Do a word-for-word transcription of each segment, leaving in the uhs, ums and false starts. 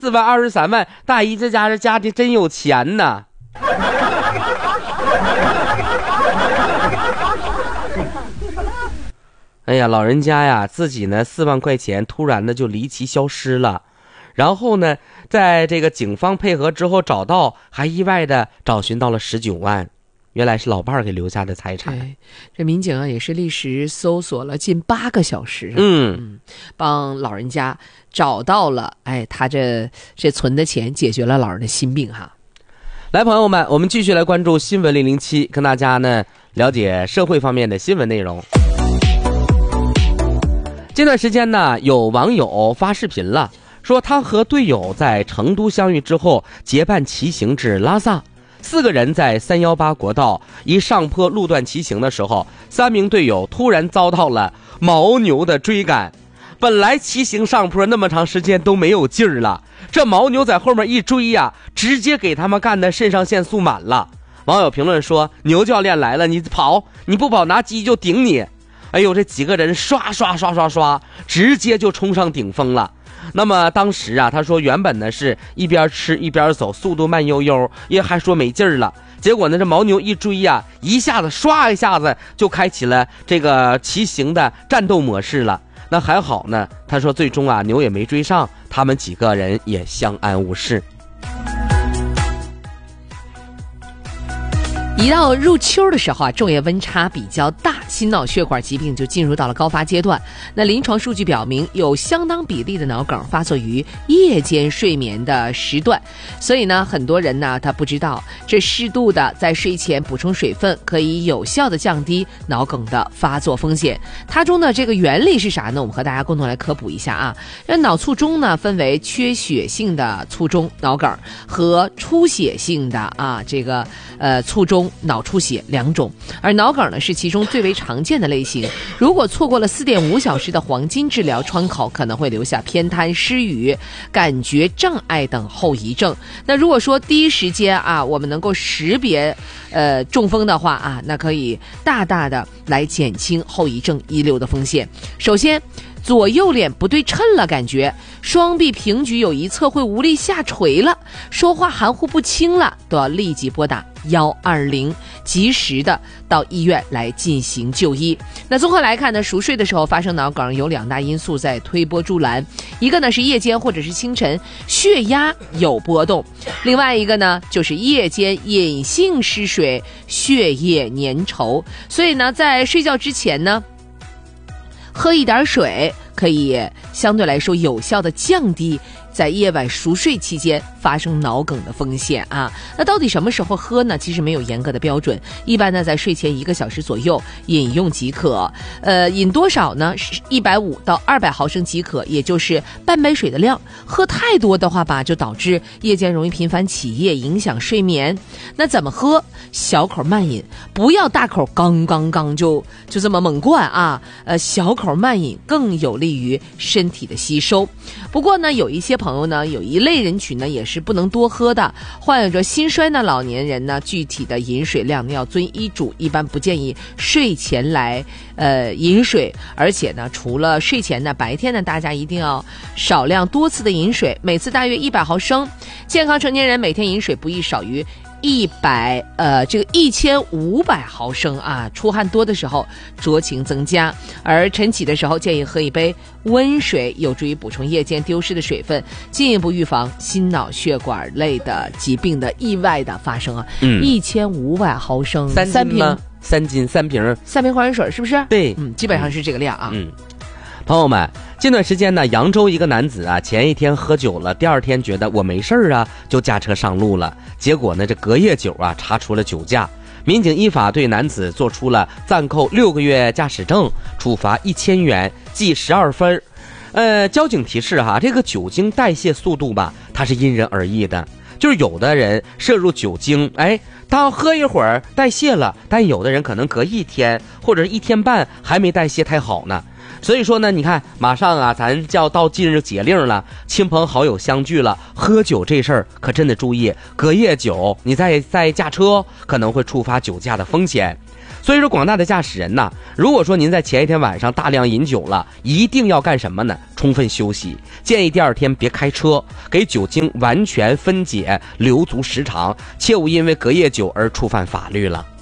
四万二十三万，大姨这家这家庭真有钱呐。哎呀，老人家呀，自己呢四万块钱突然的就离奇消失了，然后呢，在这个警方配合之后找到，还意外的找寻到了十九万，原来是老伴儿给留下的财产。 对，这民警啊也是历时搜索了近八个小时、啊， 嗯嗯，帮老人家找到了，哎，他这这存的钱解决了老人的心病哈。 来，朋友们，我们继续来关注新闻零零七，跟大家呢了解社会方面的新闻内容。这段时间呢，有网友发视频了，说他和队友在成都相遇之后，结伴骑行至拉萨。四个人在三一八国道一上坡路段骑行的时候，三名队友突然遭到了牦牛的追赶。本来骑行上坡那么长时间都没有劲儿了，这牦牛在后面一追呀，直接给他们干的肾上腺素满了。网友评论说：“牛教练来了，你跑，你不跑拿鸡就顶你。”哎呦，这几个人刷刷刷刷刷，直接就冲上顶峰了。那么当时啊，他说原本呢是一边吃一边走，速度慢悠悠，也还说没劲儿了。结果呢，这牦牛一追呀，一下子刷一下子就开启了这个骑行的战斗模式了。那还好呢，他说最终啊，牛也没追上，他们几个人也相安无事。 一到入秋的时候啊，昼夜温差比较大，心脑血管疾病就进入到了高发阶段。那临床数据表明，有相当比例的脑梗发作于夜间睡眠的时段。所以呢，很多人呢他不知道，这适度的在睡前补充水分，可以有效的降低脑梗的发作风险。它中的这个原理是啥呢？我们和大家共同来科普一下啊。这脑卒中呢，分为缺血性的卒中脑梗和出血性的啊这个呃卒中脑出血两种，而脑梗呢是其中最为常见的类型。如果错过了四点五小时的黄金治疗窗口，可能会留下偏瘫、失语、感觉障碍等后遗症。那如果说第一时间啊，我们能够识别呃中风的话啊，那可以大大的来减轻后遗症遗留的风险。首先，左右脸不对称了，感觉双臂平举有一侧会无力下垂了，说话含糊不清了，都要立即拨打一二零，及时的到医院来进行就医。那综合来看呢，熟睡的时候发生脑梗有两大因素在推波助澜，一个呢是夜间或者是清晨血压有波动，另外一个呢就是夜间隐性失水，血液粘稠。所以呢，在睡觉之前呢，喝一点水可以相对来说有效的降低在夜晚熟睡期间发生脑梗的风险啊。那到底什么时候喝呢？其实没有严格的标准，一般呢在睡前一个小时左右饮用即可。呃，饮多少呢？一百五到二百毫升即可，也就是半杯水的量。喝太多的话吧，就导致夜间容易频繁起夜，影响睡眠。那怎么喝？小口慢饮，不要大口刚刚刚就就这么猛灌啊。呃，小口慢饮更有利于身体的吸收。不过呢，有一些朋友呢，有一类人群呢也是不能多喝的，患有着心衰的老年人呢，具体的饮水量呢要遵医嘱，一般不建议睡前来呃饮水。而且呢，除了睡前呢，白天呢大家一定要少量多次的饮水，每次大约一百毫升。健康成年人每天饮水不宜少于一百呃，这个一千五百毫升啊，出汗多的时候酌情增加，而晨起的时候建议喝一杯温水，有助于补充夜间丢失的水分，进一步预防心脑血管类的疾病的意外的发生啊。嗯，一千五百毫升， 三三瓶， 三斤三瓶， 三瓶矿泉水是不是？ 对， 嗯，基本上是这个量啊。 嗯。朋友们，这段时间呢，扬州一个男子啊，前一天喝酒了，第二天觉得我没事儿啊，就驾车上路了。结果呢，这隔夜酒啊，查出了酒驾。民警依法对男子做出了暂扣六个月驾驶证，处罚一千元，记十二分。呃，交警提示哈，这个酒精代谢速度吧，它是因人而异的。就是有的人摄入酒精，哎，当喝一会儿代谢了，但有的人可能隔一天或者一天半还没代谢太好呢。 所以说呢，你看马上啊，咱就要到近日节令了，亲朋好友相聚了，喝酒这事儿可真的注意，隔夜酒你再再驾车可能会触发酒驾的风险。所以说广大的驾驶人呐，如果说您在前一天晚上大量饮酒了，一定要干什么呢？充分休息，建议第二天别开车，给酒精完全分解，留足时长，切勿因为隔夜酒而触犯法律了。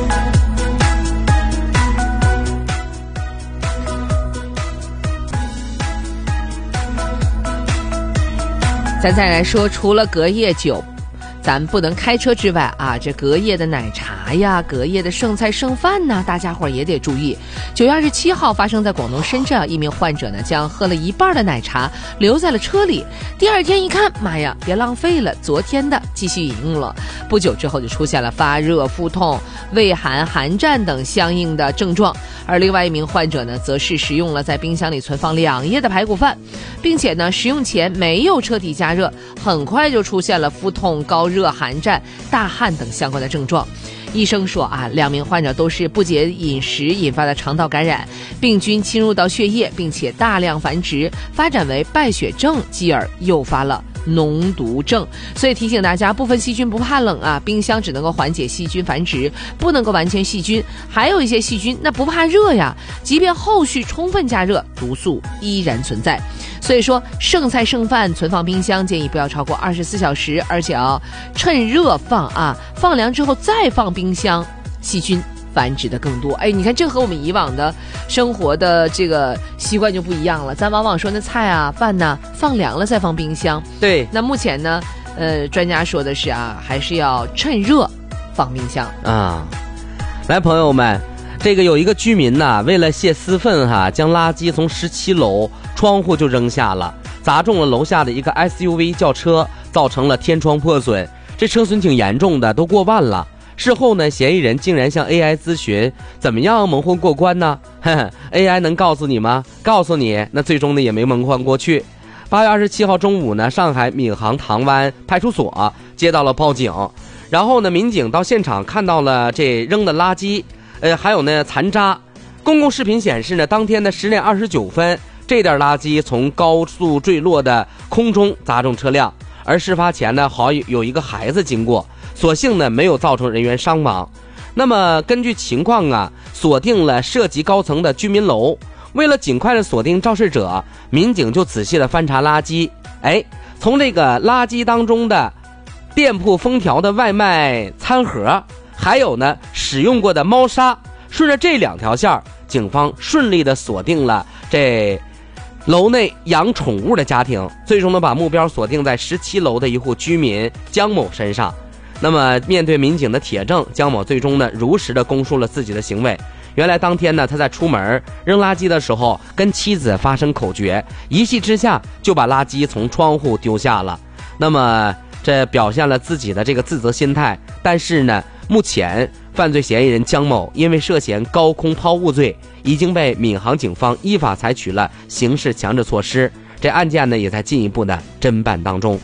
咱再来说，除了隔夜酒咱不能开车之外啊，这隔夜的奶茶呀，隔夜的剩菜剩饭呢，大家伙也得注意。九月二十七号发生在广东深圳，一名患者呢将喝了一半的奶茶留在了车里，第二天一看，妈呀，别浪费了，昨天的继续饮用了。不久之后就出现了发热、腹痛、畏寒、寒战等相应的症状。而另外一名患者呢，则是食用了在冰箱里存放两夜的排骨饭，并且呢食用前没有彻底加热，很快就出现了腹痛、高热、寒战、大汗等相关的症状。医生说啊，两名患者都是不节饮食引发的肠道感染，病菌侵入到血液，并且大量繁殖，发展为败血症，继而诱发了脓毒症。所以提醒大家，部分细菌不怕冷啊，冰箱只能够缓解细菌繁殖，不能够完全细菌。还有一些细菌那不怕热呀，即便后续充分加热，毒素依然存在。所以说剩菜剩饭存放冰箱建议不要超过二十四小时，而且要趁热放啊，放凉之后再放冰箱，细菌繁殖的更多。哎，你看这和我们以往的生活的这个习惯就不一样了，咱往往说那菜啊饭呢放凉了再放冰箱， 对， 那目前呢呃专家说的是啊，还是要趁热放冰箱啊。来朋友们，这个有一个居民呢，为了泄私愤哈，将垃圾从十七楼窗户就扔下了，砸中了楼下的一个 S U V 轿车，造成了天窗破损，这车损挺严重的，都过万了。事后呢，嫌疑人竟然向 A I 咨询怎么样蒙混过关呢？呵呵 A I 能告诉你吗？告诉你，那最终呢也没蒙混过去。八月二十七号中午呢，上海闵行塘湾派出所接到了报警，然后呢，民警到现场看到了这扔的垃圾，呃，还有呢残渣。公共视频显示呢，当天的十点二十九分，这点垃圾从高速坠落的空中砸中车辆，而事发前呢，好有一个孩子经过，所幸呢没有造成人员伤亡。那么根据情况啊，锁定了涉及高层的居民楼。为了尽快的锁定肇事者，民警就仔细的翻查垃圾，哎，从这个垃圾当中的店铺封条的外卖餐盒，还有呢使用过的猫砂，顺着这两条线，警方顺利的锁定了这楼内养宠物的家庭，最终呢把目标锁定在十七楼的一户居民江某身上。那么面对民警的铁证，江某最终呢如实的供述了自己的行为。原来当天呢，他在出门扔垃圾的时候，跟妻子发生口角，一气之下就把垃圾从窗户丢下了。那么这表现了自己的这个自责心态。但是呢，目前犯罪嫌疑人江某因为涉嫌高空抛物罪，已经被闵行警方依法采取了刑事强制措施。这案件呢，也在进一步的侦办当中。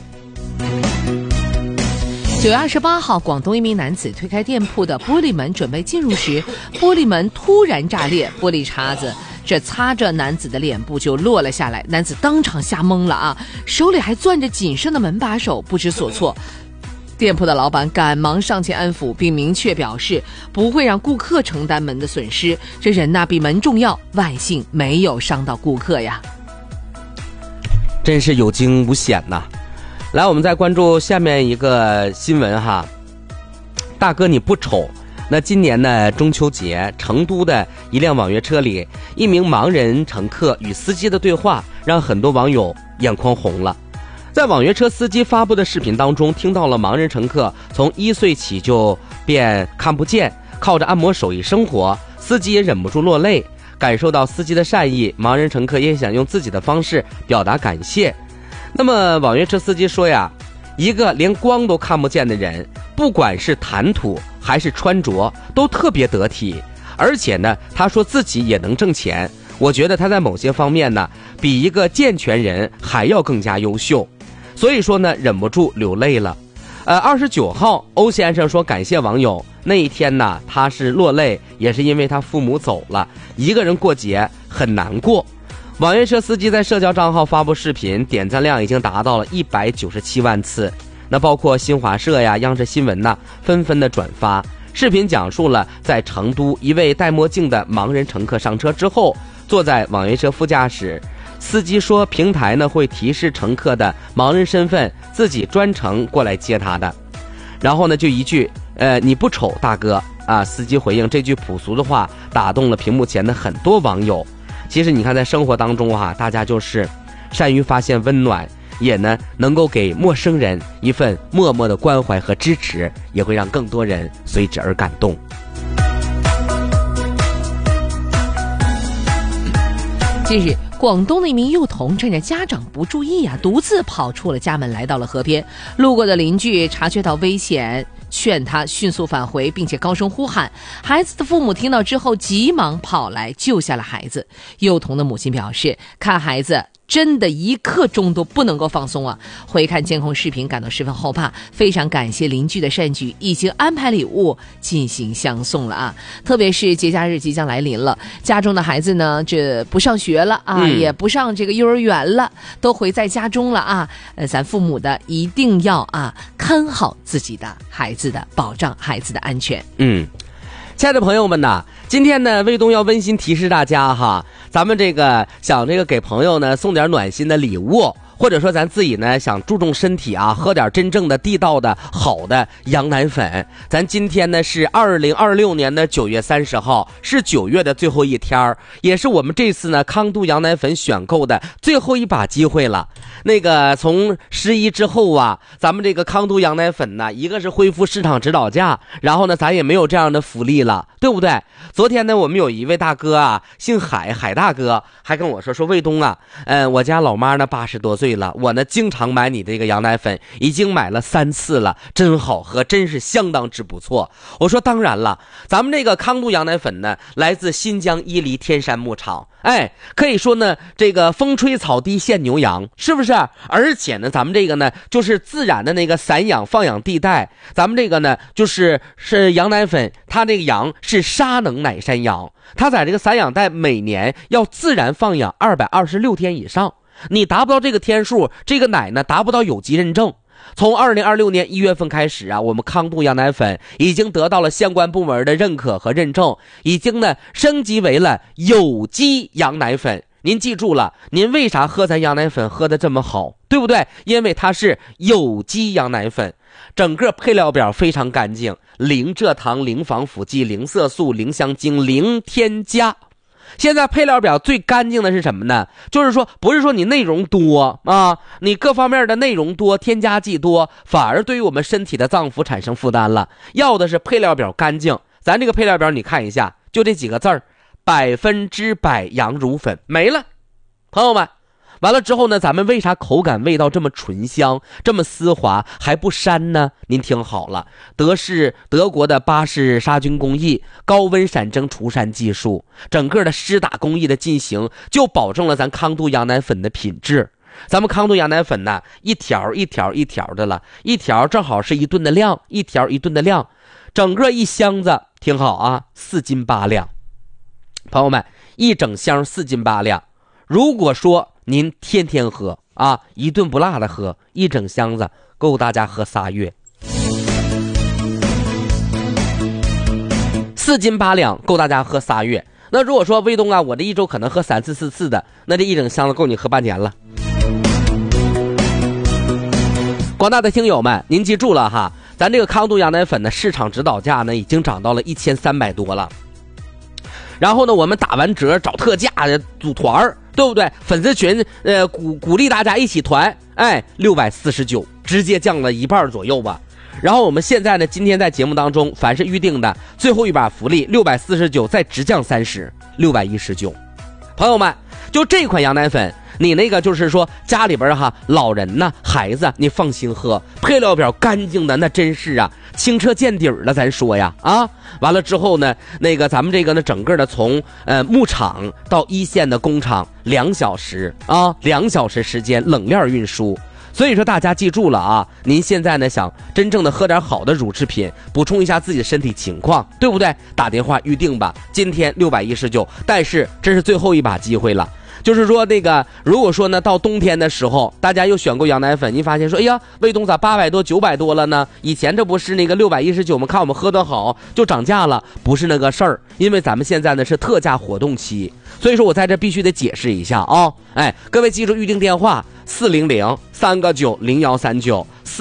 九月二十八号，广东一名男子推开店铺的玻璃门准备进入时，玻璃门突然炸裂，玻璃碴子这擦着男子的脸部就落了下来，男子当场吓懵了啊，手里还攥着仅剩的门把手，不知所措。店铺的老板赶忙上前安抚，并明确表示不会让顾客承担门的损失，这人呐比门重要，万幸没有伤到顾客呀。 真是有惊无险呐。来，我们再关注下面一个新闻哈。大哥你不丑。那今年呢中秋节，成都的一辆网约车里，一名盲人乘客与司机的对话让很多网友眼眶红了。在网约车司机发布的视频当中，听到了盲人乘客从一岁起就便看不见，靠着按摩手艺生活，司机也忍不住落泪。感受到司机的善意，盲人乘客也想用自己的方式表达感谢。那么网约车司机说呀，一个连光都看不见的人，不管是谈吐还是穿着都特别得体，而且呢他说自己也能挣钱，我觉得他在某些方面呢比一个健全人还要更加优秀，所以说呢忍不住流泪了。呃，二十九号欧先生说感谢网友，那一天呢他是落泪，也是因为他父母走了，一个人过节很难过。网约车司机在社交账号发布视频，点赞量已经达到了一百九十七万次。那包括新华社呀、央视新闻呐，纷纷的转发。视频讲述了在成都一位戴墨镜的盲人乘客上车之后，坐在网约车副驾驶，司机说平台呢会提示乘客的盲人身份，自己专程过来接他的。然后呢就一句呃你不丑大哥啊，司机回应这句朴素的话打动了屏幕前的很多网友。其实你看在生活当中哈、啊，大家就是善于发现温暖，也呢能够给陌生人一份默默的关怀和支持，也会让更多人随之而感动。 近日，广东的一名幼童趁着家长不注意啊，独自跑出了家门，来到了河边。路过的邻居察觉到危险，劝他迅速返回，并且高声呼喊。孩子的父母听到之后，急忙跑来救下了孩子。幼童的母亲表示，看孩子真的一刻钟都不能够放松啊！回看监控视频，感到十分后怕，非常感谢邻居的善举，已经安排礼物进行相送了啊！特别是节假日即将来临了，家中的孩子呢，这不上学了啊，嗯、也不上这个幼儿园了，都回在家中了啊！呃，咱父母的一定要啊看好自己的孩子的，保障孩子的安全。 嗯。亲爱的朋友们呐，今天呢，卫东要温馨提示大家哈，咱们这个想这个给朋友呢送点暖心的礼物，或者说咱自己呢想注重身体啊，喝点真正的地道的好的羊奶粉。咱今天呢是二零二六年的九月三十号，是九月的最后一天，也是我们这次呢康都羊奶粉选购的最后一把机会了。那个从十一之后啊，咱们这个康都羊奶粉呢，一个是恢复市场指导价，然后呢咱也没有这样的福利了，对不对？昨天呢我们有一位大哥啊，姓海，海大哥还跟我说说卫东啊，嗯，我家老妈呢八十多岁了，我呢经常买你这个羊奶粉，已经买了三次了，真好喝，真是相当之不错。我说当然了，咱们这个康都羊奶粉呢来自新疆伊犁天山牧场，哎，可以说呢这个风吹草低见牛羊，是不是？而且呢咱们这个呢就是自然的那个散养放养地带，咱们这个呢就是是羊奶粉，它这个羊是沙能奶山羊，它在这个散养带每年要自然放养二百二十六天以上，你达不到这个天数，这个奶呢达不到有机认证。从二零二六年一月份开始啊，我们康都羊奶粉已经得到了相关部门的认可和认证，已经呢升级为了有机羊奶粉。您记住了，您为啥喝咱羊奶粉喝得这么好，对不对？因为它是有机羊奶粉，整个配料表非常干净，零蔗糖、零防腐剂、零色素、零香精、零添加。现在配料表最干净的是什么呢？就是说不是说你内容多啊，你各方面的内容多，添加剂多，反而对于我们身体的脏腑产生负担了。要的是配料表干净。咱这个配料表你看一下，就这几个字儿，百分之百羊乳粉没了。朋友们，完了之后呢，咱们为啥口感味道这么醇香，这么丝滑还不膻呢？您听好了，德式德国的巴氏杀菌工艺，高温闪蒸除膻技术，整个的施打工艺的进行，就保证了咱康都羊奶粉的品质。咱们康都羊奶粉呢，一条一条一条的了，一条正好是一吨的量，一条一吨的量，整个一箱子听好啊，四斤八两。朋友们，一整箱四斤八两。如果说您天天喝啊，一顿不落的喝，一整箱子够大家喝仨月。四斤八两够大家喝仨月。那如果说卫东啊，我这一周可能喝三次四次的，那这一整箱子够你喝半年了。广大的听友们，您记住了哈，咱这个康都羊奶粉的市场指导价呢，已经涨到了一千三百多了。然后呢，我们打完折找特价的组团，对不对？粉丝群呃鼓鼓励大家一起团，哎，六百四十九，直接降了一半左右吧。然后我们现在呢，今天在节目当中，凡是预定的最后一把福利六百四十九再直降三十，六百一十九。朋友们，就这款羊奶粉，你那个就是说家里边哈老人呐、孩子，你放心喝，配料表干净的那真是啊，清澈见底儿了，咱说呀啊。完了之后呢，那个咱们这个呢，整个的从呃牧场到一线的工厂两小时啊，两小时时间冷链运输。 所以说大家记住了啊，您现在呢想真正的喝点好的乳制品，补充一下自己的身体情况，对不对？打电话预定吧，今天六百一十九，但是这是最后一把机会了。就是说那个如果说呢到冬天的时候，大家又选购羊奶粉，你发现说哎呀卫东咋八百多九百多了呢？以前这不是那个六百一十九吗？看我们喝得好就涨价了，不是那个事儿，因为咱们现在呢是特价活动期，所以说我在这必须得解释一下啊、哦！哎，各位记住预定电话四零零三个九零幺三九。